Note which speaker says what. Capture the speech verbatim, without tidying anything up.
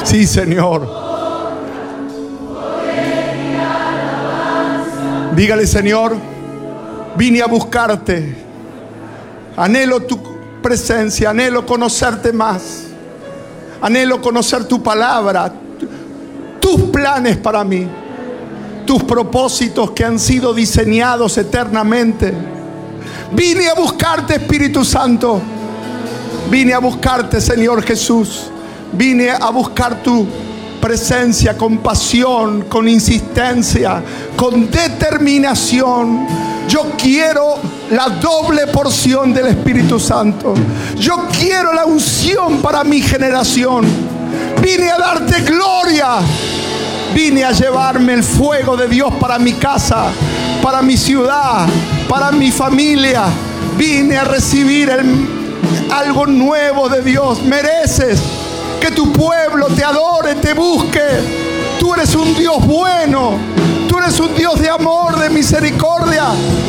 Speaker 1: Sí, Señor. Dígale: Señor, vine a buscarte. Anhelo tu presencia, anhelo conocerte más. Anhelo conocer tu palabra, tus planes para mí, tus propósitos que han sido diseñados eternamente. Vine a buscarte, Espíritu Santo. Vine a buscarte, Señor Jesús. Vine a buscar tu presencia con pasión, con insistencia, con determinación. Yo quiero la doble porción del Espíritu Santo. Yo quiero la unción para mi generación. Vine a darte gloria. Vine a llevarme el fuego de Dios para mi casa, para mi ciudad, para mi familia. Vine a recibir el, algo nuevo de Dios. Mereces que tu pueblo te adore, te busque. Tú eres un Dios bueno. Tú eres un Dios de amor, de misericordia.